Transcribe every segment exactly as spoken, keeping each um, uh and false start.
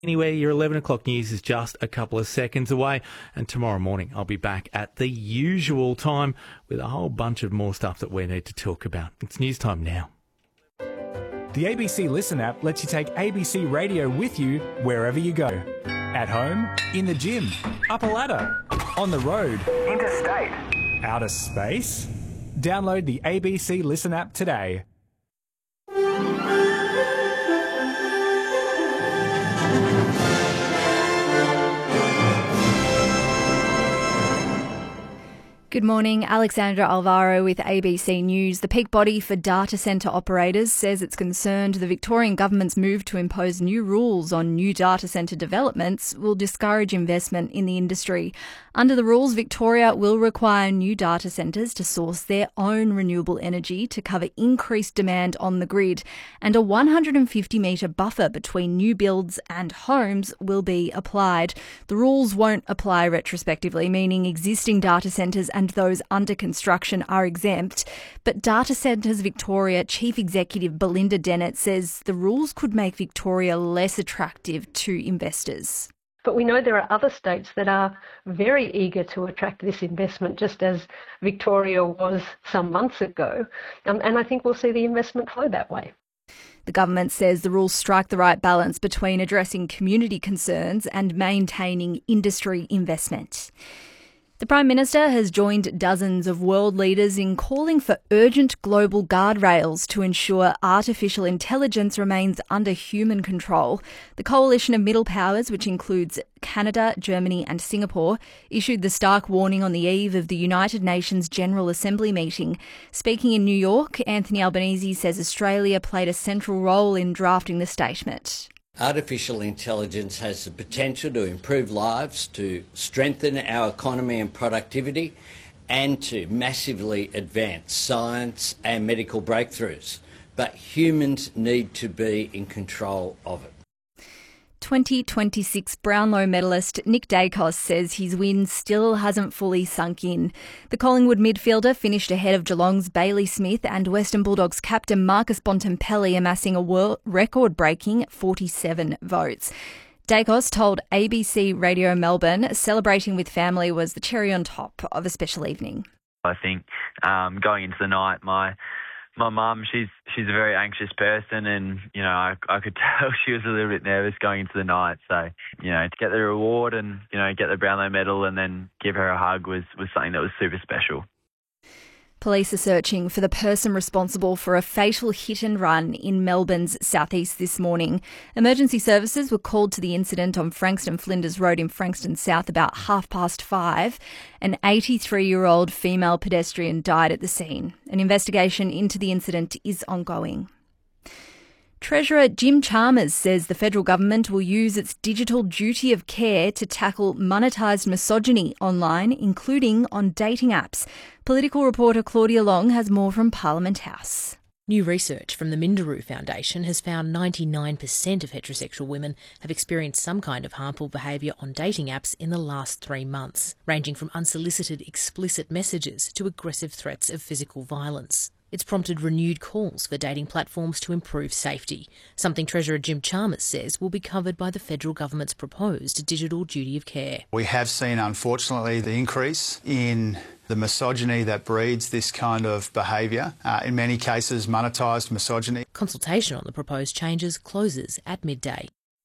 Anyway, your eleven o'clock news is just a couple of seconds away, and tomorrow morning I'll be back at the usual time with a whole bunch of more stuff that we need to talk about. It's news time now. The A B C Listen app lets you take A B C Radio with you wherever you go. At home, in the gym, up a ladder, on the road, interstate, outer space. Download the A B C Listen app today. Good morning, Alexandra Alvaro with A B C News. The peak body for data centre operators says it's concerned the Victorian government's move to impose new rules on new data centre developments will discourage investment in the industry. Under the rules, Victoria will require new data centres to source their own renewable energy to cover increased demand on the grid, and a one hundred fifty metre buffer between new builds and homes will be applied. The rules won't apply retrospectively, meaning existing data centres and those under construction are exempt. But Data Centres Victoria Chief Executive Belinda Dennett says the rules could make Victoria less attractive to investors. But we know there are other states that are very eager to attract this investment, just as Victoria was some months ago. Um, and I think we'll see the investment flow that way. The government says the rules strike the right balance between addressing community concerns and maintaining industry investment. The Prime Minister has joined dozens of world leaders in calling for urgent global guardrails to ensure artificial intelligence remains under human control. The coalition of middle powers, which includes Canada, Germany and Singapore, issued the stark warning on the eve of the United Nations General Assembly meeting. Speaking in New York, Anthony Albanese says Australia played a central role in drafting the statement. Artificial intelligence has the potential to improve lives, to strengthen our economy and productivity, and to massively advance science and medical breakthroughs. But humans need to be in control of it. twenty twenty-six Brownlow medalist Nick Dacos says his win still hasn't fully sunk in. The Collingwood midfielder finished ahead of Geelong's Bailey Smith and Western Bulldogs captain Marcus Bontempelli, amassing a world record-breaking forty-seven votes. Dacos told A B C Radio Melbourne celebrating with family was the cherry on top of a special evening. I think um, going into the night, my My mum, she's she's a very anxious person, and, you know, I, I could tell she was a little bit nervous going into the night. So, you know, to get the reward and, you know, get the Brownlow medal and then give her a hug was, was something that was super special. Police are searching for the person responsible for a fatal hit and run in Melbourne's southeast this morning. Emergency services were called to the incident on Frankston Flinders Road in Frankston South about half past five. An eighty-three-year-old female pedestrian died at the scene. An investigation into the incident is ongoing. Treasurer Jim Chalmers says the federal government will use its digital duty of care to tackle monetised misogyny online, including on dating apps. Political reporter Claudia Long has more from Parliament House. New research from the Minderoo Foundation has found ninety-nine percent of heterosexual women have experienced some kind of harmful behaviour on dating apps in the last three months, ranging from unsolicited explicit messages to aggressive threats of physical violence. It's prompted renewed calls for dating platforms to improve safety, something Treasurer Jim Chalmers says will be covered by the federal government's proposed digital duty of care. We have seen, unfortunately, the increase in the misogyny that breeds this kind of behaviour, uh, in many cases monetised misogyny. Consultation on the proposed changes closes at midday.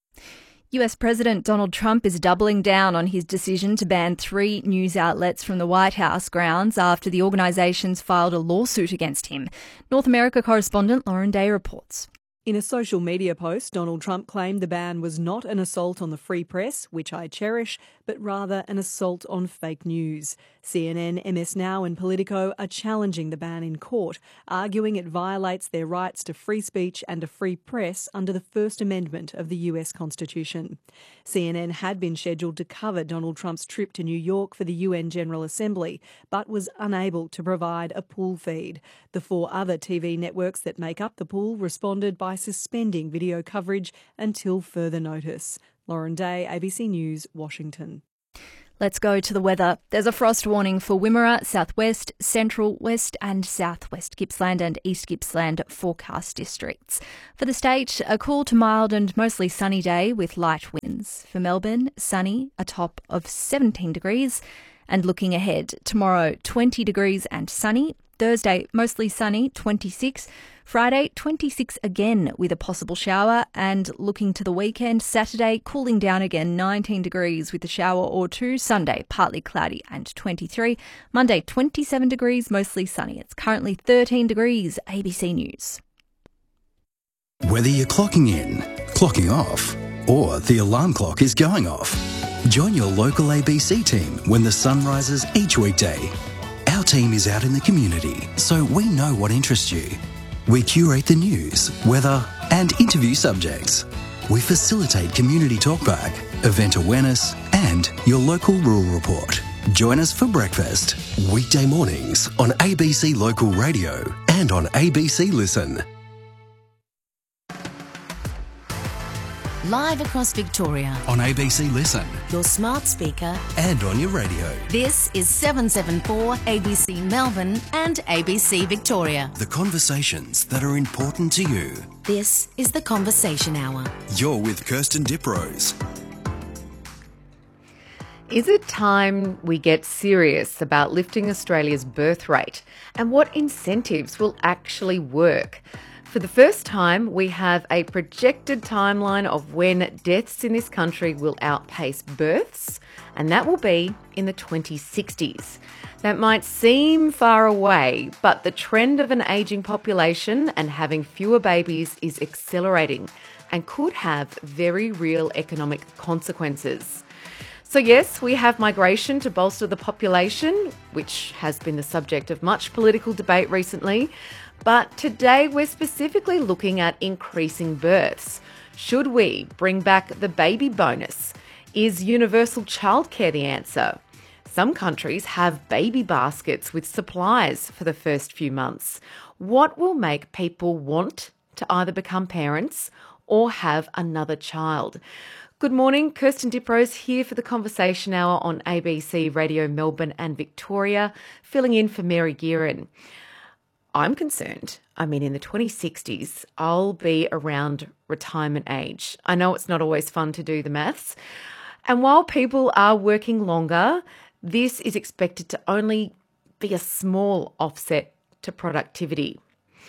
U S President Donald Trump is doubling down on his decision to ban three news outlets from the White House grounds after the organisations filed a lawsuit against him. North America correspondent Lauren Day reports. In a social media post, Donald Trump claimed the ban was not an assault on the free press, which I cherish, but rather an assault on fake news. C N N, M S Now and Politico are challenging the ban in court, arguing it violates their rights to free speech and a free press under the First Amendment of the U S Constitution. C N N had been scheduled to cover Donald Trump's trip to New York for the U N General Assembly, but was unable to provide a pool feed. The four other T V networks that make up the pool responded by suspending video coverage until further notice. Lauren Day, A B C News, Washington. Let's go to the weather. There's a frost warning for Wimmera, southwest, central, west and southwest Gippsland and East Gippsland forecast districts. For the state, a cool to mild and mostly sunny day with light winds. For Melbourne, sunny, a top of seventeen degrees. And looking ahead, tomorrow twenty degrees and sunny. Thursday, mostly sunny, twenty-six. Friday, twenty-six again with a possible shower. And looking to the weekend, Saturday, cooling down again, nineteen degrees with a shower or two. Sunday, partly cloudy and twenty-three. Monday, twenty-seven degrees, mostly sunny. It's currently thirteen degrees. A B C News. Whether you're clocking in, clocking off, or the alarm clock is going off, join your local A B C team when the sun rises each weekday. Our team is out in the community, so we know what interests you. We curate the news, weather, and interview subjects. We facilitate community talkback, event awareness, and your local rural report. Join us for breakfast. Weekday mornings on A B C Local Radio and on A B C Listen. Live across Victoria. On A B C Listen. Your smart speaker. And on your radio. This is seven seven four A B C Melbourne and A B C Victoria. The conversations that are important to you. This is The Conversation Hour. You're with Kirsten Diprose. Is it time we get serious about lifting Australia's birth rate? And what incentives will actually work? For the first time, we have a projected timeline of when deaths in this country will outpace births, and that will be in the twenty sixties. That might seem far away, but the trend of an ageing population and having fewer babies is accelerating and could have very real economic consequences. So yes, we have migration to bolster the population, which has been the subject of much political debate recently. But today we're specifically looking at increasing births. Should we bring back the baby bonus? Is universal childcare the answer? Some countries have baby baskets with supplies for the first few months. What will make people want to either become parents or have another child? Good morning, Kirsten Diprose here for the Conversation Hour on A B C Radio Melbourne and Victoria, filling in for Mary Gearan. I'm concerned. I mean, in the twenty sixties, I'll be around retirement age. I know it's not always fun to do the maths. And while people are working longer, this is expected to only be a small offset to productivity.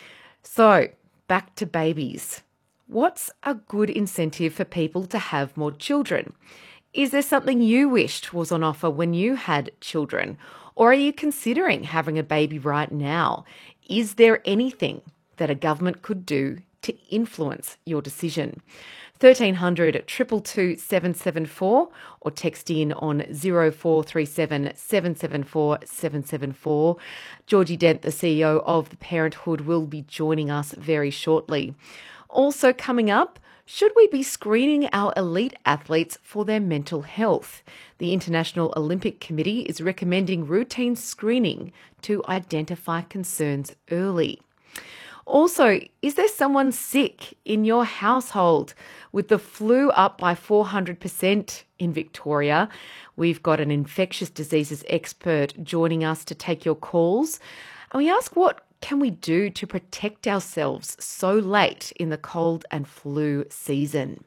So, back to babies. What's a good incentive for people to have more children? Is there something you wished was on offer when you had children? Or are you considering having a baby right now? Is there anything that a government could do to influence your decision? thirteen hundred, two two two, seven seven four or text in on zero four three seven, seven seven four, seven seven four. Georgie Dent, the C E O of The Parenthood, will be joining us very shortly. Also coming up, should we be screening our elite athletes for their mental health? The International Olympic Committee is recommending routine screening to identify concerns early. Also, is there someone sick in your household? With the flu up by four hundred percent in Victoria, we've got an infectious diseases expert joining us to take your calls. And we ask, what can we do to protect ourselves so late in the cold and flu season?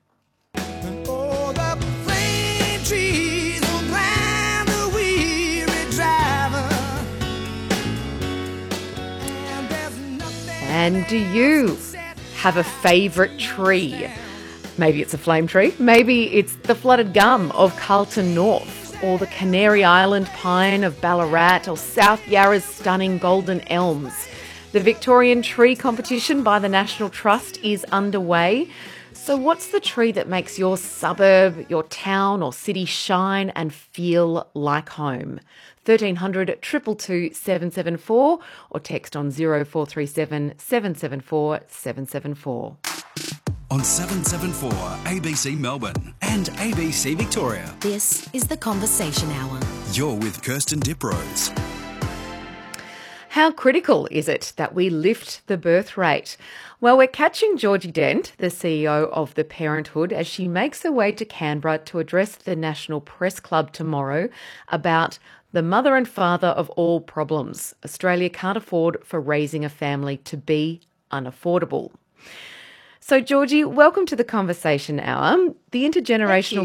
And do you have a favourite tree? Maybe it's a flame tree, maybe it's the flooded gum of Carlton North, or the Canary Island pine of Ballarat, or South Yarra's stunning golden elms. The Victorian Tree Competition by the National Trust is underway. So what's the tree that makes your suburb, your town or city shine and feel like home? thirteen hundred, two two two, seven seven four or text on zero four three seven, seven seven four, seven seven four. On seven seven four A B C Melbourne and A B C Victoria. This is The Conversation Hour. You're with Kirsten Diprose. How critical is it that we lift the birth rate? Well, we're catching Georgie Dent, the C E O of The Parenthood, as she makes her way to Canberra to address the National Press Club tomorrow about the mother and father of all problems. Australia can't afford for raising a family to be unaffordable. So, Georgie, welcome to the Conversation Hour. The intergenerational